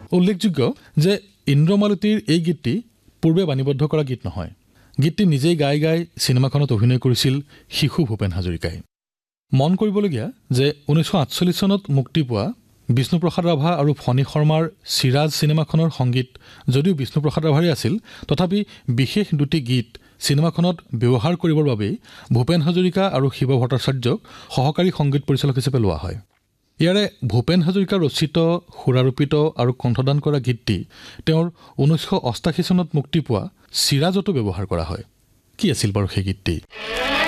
উল্লেখযোগ্য যে ইন্দ্ৰমালতীৰ এই গীতটি পূৰ্বে বাণীবদ্ধ কৰা গীত নহয়। গীতটি নিজেই গাই গাই চিনেমাখনত অভিনয় কৰিছিল শিশু ভূপেন হাজৰিকাই। মন কৰিবলগীয়া যে 1948 চনত মুক্তি পোৱা বিষ্ণুপ্ৰসাদ ৰাভা আৰু ফণী শৰ্মাৰ চিৰাজ চিনেমাখনৰ সংগীত যদিও বিষ্ণুপ্ৰসাদ ৰাভাৰে আছিল, তথাপি বিশেষ দুটি গীত চিনেমাখনত ব্যৱহাৰ কৰিবৰ বাবে ভূপেন হাজৰিকা আৰু শিৱ ভট্টাচাৰ্যক সহকাৰী সংগীত পৰিচালক হিচাপে লোৱা হয়। ইয়াৰে ভূপেন হাজৰিকাৰ ৰচিত, সুৰাৰোপিত আৰু কণ্ঠদান কৰা গীতটি তেওঁৰ 1988 চনত মুক্তি পোৱা চিৰাজতো ব্যৱহাৰ কৰা হয়। কি আছিল বাৰু সেই গীতটি?